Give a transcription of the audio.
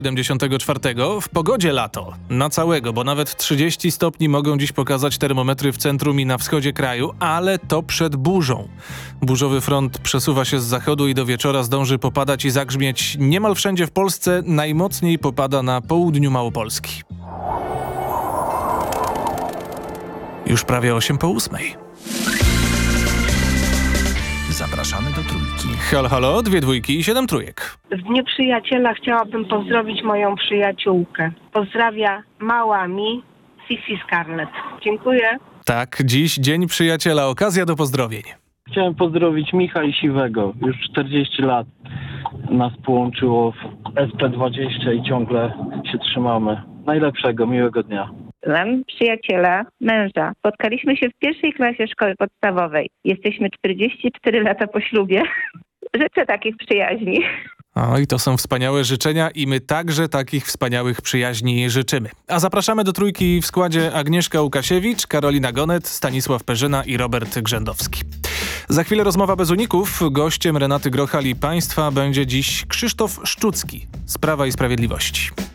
74. W pogodzie lato. Na całego, bo nawet 30 stopni mogą dziś pokazać termometry w centrum i na wschodzie kraju, ale to przed burzą. Burzowy front przesuwa się z zachodu i do wieczora zdąży popadać i zagrzmieć niemal wszędzie w Polsce. Najmocniej popada na południu Małopolski. Już prawie 8:08. Zapraszamy do Trójki. Halo, halo, 2 dwójki i 7 trójek. W Dniu Przyjaciela chciałabym pozdrowić moją przyjaciółkę. Pozdrawia mała mi, Sissy Scarlett. Dziękuję. Tak, dziś Dzień Przyjaciela, okazja do pozdrowień. Chciałem pozdrowić Micha i Siwego. Już 40 lat nas połączyło w SP20 i ciągle się trzymamy. Najlepszego, miłego dnia. Mam przyjaciela, męża. Spotkaliśmy się w 1. klasie szkoły podstawowej. Jesteśmy 44 lata po ślubie. Życzę takich przyjaźni. Oj, to są wspaniałe życzenia i my także takich wspaniałych przyjaźni życzymy. A zapraszamy do Trójki w składzie Agnieszka Łukasiewicz, Karolina Gonet, Stanisław Perzyna i Robert Grzędowski. Za chwilę rozmowa bez uników. Gościem Renaty Grochal i państwa będzie dziś Krzysztof Szczucki z Prawa i Sprawiedliwości.